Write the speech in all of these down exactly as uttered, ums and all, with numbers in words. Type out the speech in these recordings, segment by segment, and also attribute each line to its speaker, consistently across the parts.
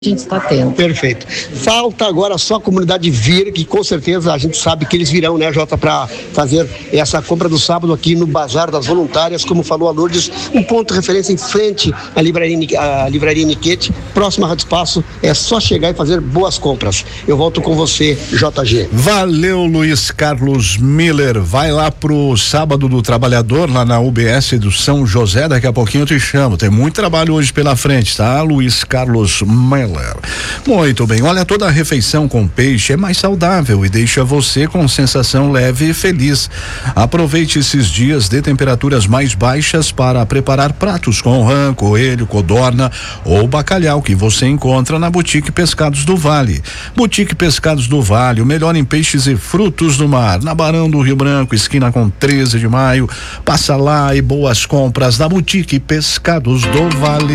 Speaker 1: a gente está tendo.
Speaker 2: Perfeito. Falta agora só a comunidade vir, que com certeza a gente sabe que eles virão, né, Jota, para fazer essa compra do sábado aqui no Bazar das Voluntárias, como falou a Lourdes, um ponto de referência em frente à livraria, à livraria Niquete, próximo à Rádio Espaço, é só chegar e fazer boas compras. Eu volto com você, J G.
Speaker 3: Valeu, Luiz Carlos Miller. Vai lá pro Sábado do Trabalhador, lá na U B S do São José, daqui a pouquinho eu te chamo. Tem muito trabalho hoje pela frente, tá? Luiz Carlos Miller. Muito bem, olha, toda a refeição com peixe é mais saudável e deixa você com sensação leve e feliz. Aproveite esses dias de temperaturas mais baixas para preparar pratos com rã, coelho, codorna ou bacalhau que você encontra na Boutique Pescados do Vale. Boutique Pescados do Vale, o melhor em peixes e frutos do mar, na Barão do Rio Branco, esquina com treze de maio. Passa lá e boas compras na Boutique Pescados do Vale.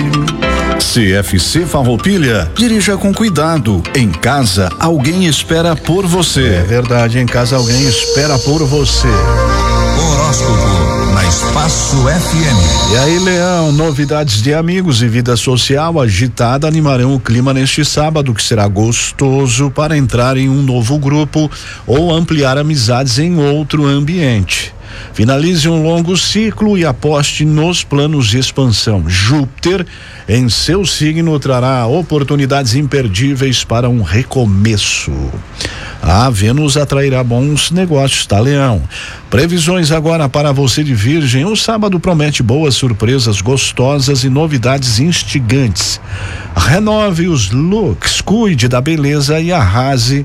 Speaker 3: C F C Farroupilha, dirija com cuidado. Em casa, alguém espera por você. É verdade, em casa alguém espera por você.
Speaker 4: Horóscopo na Espaço F M.
Speaker 3: E aí, Leão, novidades de amigos e vida social agitada animarão o clima neste sábado, que será gostoso para entrar em um novo grupo ou ampliar amizades em outro ambiente. Finalize um longo ciclo e aposte nos planos de expansão. Júpiter, em seu signo, trará oportunidades imperdíveis para um recomeço. A Vênus atrairá bons negócios, tá, Leão? Previsões agora para você de Virgem. O sábado promete boas surpresas gostosas e novidades instigantes. Renove os looks, cuide da beleza e arrase.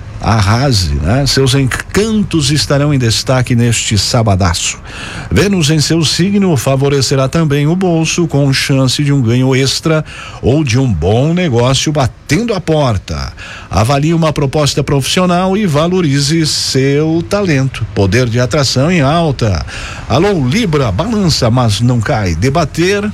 Speaker 3: Arrase, né? Seus encantos estarão em destaque neste sabadaço. Vênus em seu signo favorecerá também o bolso, com chance de um ganho extra ou de um bom negócio batendo a porta. Avalie uma proposta profissional e valorize seu talento. Poder de atração em alta. Alô, Libra, balança, mas não cai. Debater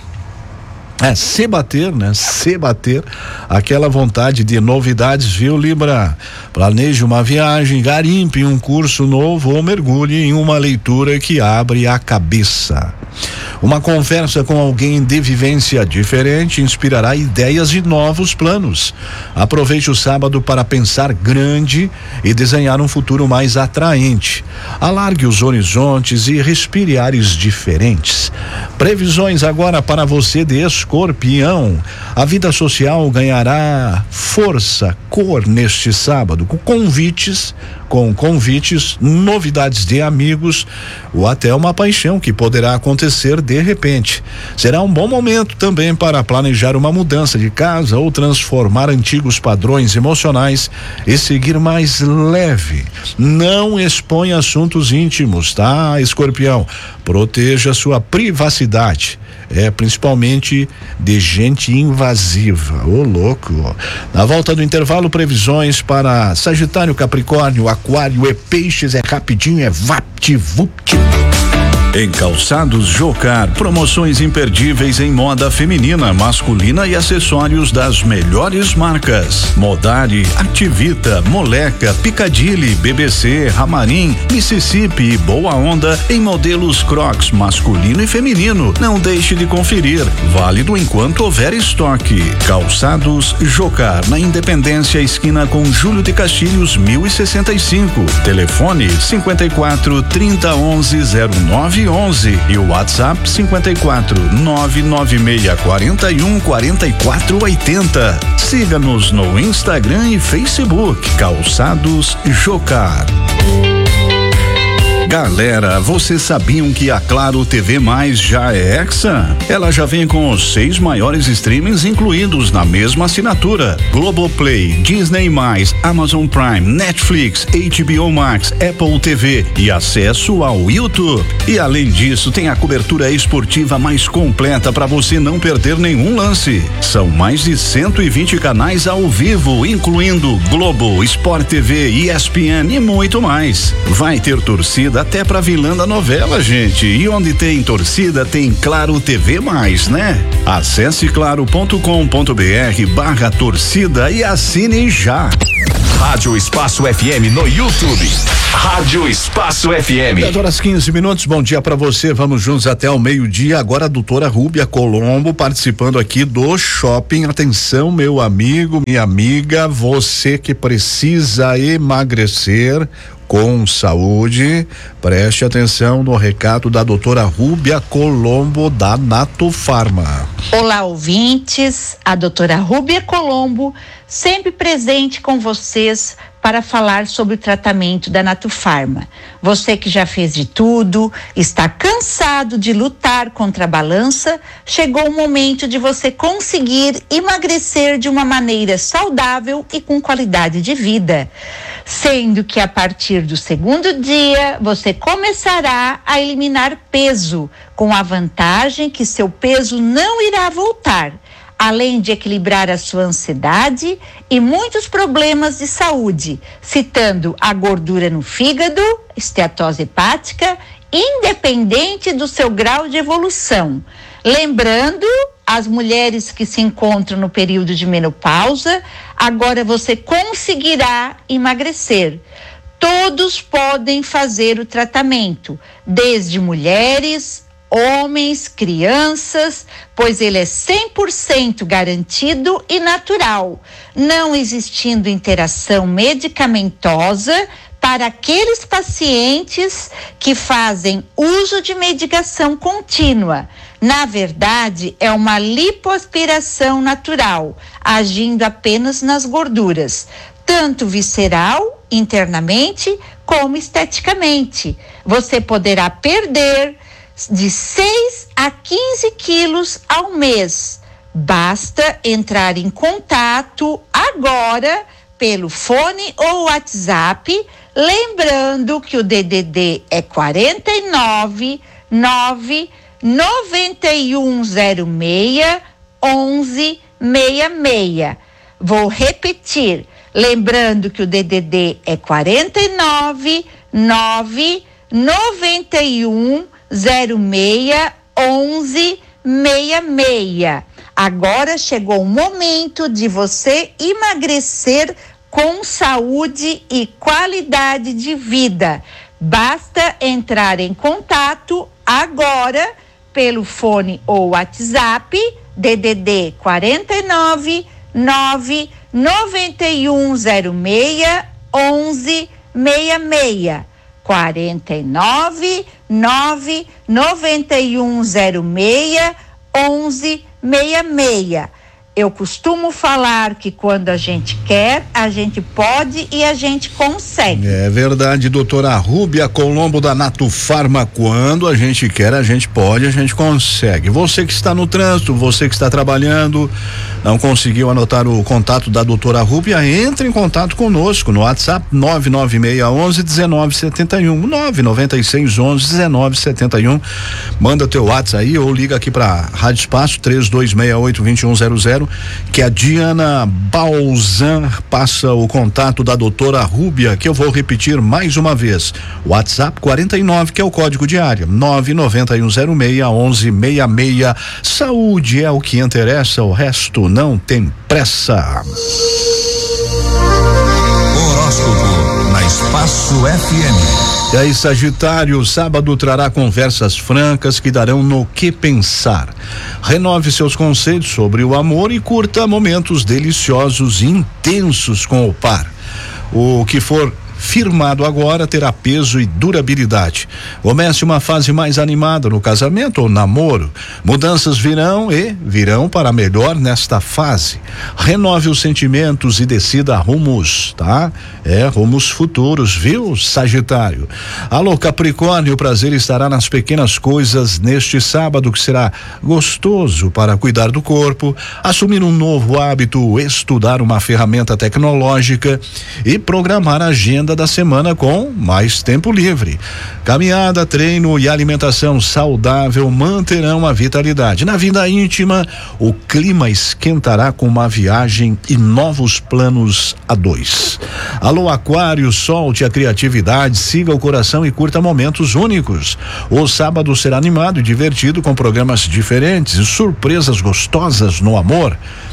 Speaker 3: É, se bater, né? Se bater, aquela vontade de novidades, viu, Libra? Planeje uma viagem, garimpe um curso novo ou mergulhe em uma leitura que abre a cabeça. Uma conversa com alguém de vivência diferente inspirará ideias e novos planos. Aproveite o sábado para pensar grande e desenhar um futuro mais atraente. Alargue os horizontes e respire ares diferentes. Previsões agora para você de Escorpião. A vida social ganhará força, cor neste sábado, com convites, com convites, novidades de amigos ou até uma paixão que poderá acontecer de repente. Será um bom momento também para planejar uma mudança de casa ou transformar antigos padrões emocionais e seguir mais leve. Não exponha assuntos íntimos, tá, Escorpião? Proteja sua privacidade. É, principalmente de gente invasiva. Ô, louco. Na volta do intervalo, previsões para Sagitário, Capricórnio, Aquário e Peixes. É rapidinho, é vapt-vupt. Em Calçados Jocar, promoções imperdíveis em moda feminina, masculina e acessórios das melhores marcas. Modari, Activita, Moleca, Picadilly, B B C, Ramarim, Mississippi e Boa Onda em modelos Crocs masculino e feminino. Não deixe de conferir. Válido enquanto houver estoque. Calçados Jocar, na Independência, esquina com Júlio de Castilhos, mil e sessenta e cinco. Telefone cinquenta e quatro, trinta, onze, zero nove onze e o WhatsApp cinquenta e quatro, nove nove seis, quarenta e um, quarenta e quatro, oitenta. Siga-nos no Instagram e Facebook. Calçados Jocar. Galera, vocês sabiam que a Claro T V Mais já é Hexa? Ela já vem com os seis maiores streamings incluídos na mesma assinatura: Globoplay, Disney mais, Amazon Prime, Netflix, H B O Max, Apple T V e acesso ao YouTube. E além disso, tem a cobertura esportiva mais completa para você não perder nenhum lance. São mais de cento e vinte canais ao vivo, incluindo Globo, Sport T V, E S P N e muito mais. Vai ter torcida até pra vilã da novela, gente. E onde tem torcida, tem Claro T V mais, né? Acesse claro ponto com ponto br barra torcida e assine já.
Speaker 4: Rádio Espaço F M no YouTube. Rádio Espaço F M.
Speaker 3: dez horas quinze minutos, bom dia para você. Vamos juntos até o meio-dia. Agora a doutora Rúbia Colombo participando aqui do Shopping. Atenção, meu amigo, minha amiga, você que precisa emagrecer com saúde, preste atenção no recado da doutora Rúbia Colombo da Natufarma.
Speaker 1: Olá, ouvintes, a doutora Rúbia Colombo, sempre presente com vocês para falar sobre o tratamento da Natufarma. Você que já fez de tudo, está cansado de lutar contra a balança, chegou o momento de você conseguir emagrecer de uma maneira saudável e com qualidade de vida. Sendo que a partir do segundo dia, você começará a eliminar peso, com a vantagem que seu peso não irá voltar, além de equilibrar a sua ansiedade e muitos problemas de saúde, citando a gordura no fígado, esteatose hepática, independente do seu grau de evolução. Lembrando, as mulheres que se encontram no período de menopausa, agora você conseguirá emagrecer. Todos podem fazer o tratamento, desde mulheres, homens, crianças, pois ele é cem por cento garantido e natural, não existindo interação medicamentosa para aqueles pacientes que fazem uso de medicação contínua. Na verdade, é uma lipoaspiração natural, agindo apenas nas gorduras, tanto visceral, internamente, como esteticamente. Você poderá perder de seis a quinze quilos ao mês. Basta entrar em contato agora pelo fone ou WhatsApp, lembrando que o D D D é quarenta e nove, nove, noventa e um zero seis, onze sessenta e seis. Vou repetir, lembrando que o D D D é quarenta e nove, nove, noventa e um zero seis, onze sessenta e seis. Agora chegou o momento de você emagrecer com saúde e qualidade de vida. Basta entrar em contato agora pelo fone ou WhatsApp D D D quarenta e nove, nove, noventa e um zero seis, onze sessenta e seis. quarenta e nove, nove, noventa e um zero seis, onze sessenta e seis. Eu costumo falar que quando a gente quer, a gente pode e a gente consegue.
Speaker 3: É verdade, doutora Rúbia Colombo da Natufarma. Quando a gente quer, a gente pode, a gente consegue. Você que está no trânsito, você que está trabalhando, não conseguiu anotar o contato da doutora Rúbia, entre em contato conosco no WhatsApp nove nove seis onze, dezenove setenta e um, nove nove seis onze, dezenove setenta e um. Manda teu WhatsApp aí ou liga aqui para Rádio Espaço três dois seis oito, dois um zero zero, que a Diana Balzan passa o contato da doutora Rúbia, que eu vou repetir mais uma vez. WhatsApp quarenta e nove, que é o código de área, nove nove um zero seis, onze sessenta e seis. Saúde é o que interessa, o resto não tem pressa.
Speaker 4: Horóscopo na Espaço F M.
Speaker 3: E aí, Sagitário, sábado trará conversas francas que darão no que pensar. Renove seus conceitos sobre o amor e curta momentos deliciosos e intensos com o par. O que for firmado agora terá peso e durabilidade. Comece uma fase mais animada no casamento ou namoro. Mudanças virão e virão para melhor nesta fase. Renove os sentimentos e decida rumos, tá? É, rumos futuros, viu, Sagitário? Alô, Capricórnio, o prazer estará nas pequenas coisas neste sábado, que será gostoso para cuidar do corpo, assumir um novo hábito, estudar uma ferramenta tecnológica e programar a agenda da semana com mais tempo livre. Caminhada, treino e alimentação saudável manterão a vitalidade. Na vida íntima, o clima esquentará com uma viagem e novos planos a dois. Alô, Aquário, solte a criatividade, siga o coração e curta momentos únicos. O sábado será animado e divertido com programas diferentes e surpresas gostosas no amor.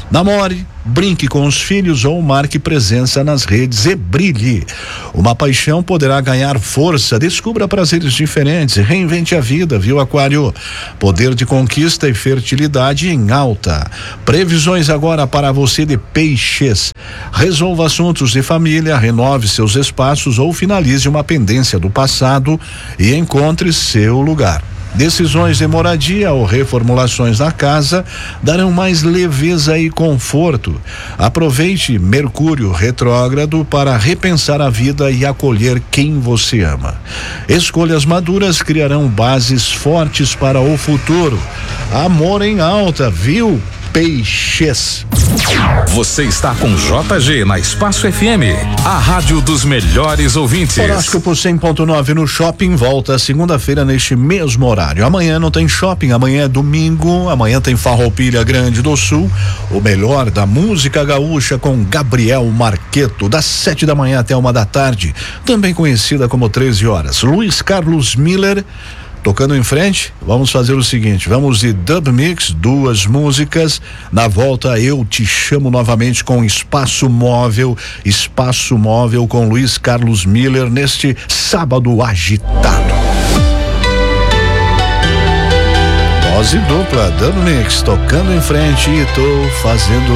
Speaker 3: Namore, brinque com os filhos ou marque presença nas redes e brilhe. Uma paixão poderá ganhar força, descubra prazeres diferentes, reinvente a vida, viu, Aquário? Poder de conquista e fertilidade em alta. Previsões agora para você de Peixes. Resolva assuntos de família, renove seus espaços ou finalize uma pendência do passado e encontre seu lugar. Decisões de moradia ou reformulações na casa darão mais leveza e conforto. Aproveite Mercúrio retrógrado para repensar a vida e acolher quem você ama. Escolhas maduras criarão bases fortes para o futuro. Amor em alta, viu? Peixes.
Speaker 4: Você está com J G na Espaço F M, a rádio dos melhores ouvintes.
Speaker 3: Horóscopo cem ponto nove no Shopping volta segunda-feira neste mesmo horário. Amanhã não tem shopping, amanhã é domingo, amanhã tem Farroupilha Grande do Sul, o melhor da música gaúcha com Gabriel Marqueto, das sete da manhã até uma da tarde, também conhecida como treze horas. Luiz Carlos Miller tocando em frente. Vamos fazer o seguinte, vamos de Dub Mix, duas músicas. Na volta eu te chamo novamente com Espaço Móvel, Espaço Móvel com Luiz Carlos Miller neste sábado agitado. Dose dupla, Dub Mix, tocando em frente e tô fazendo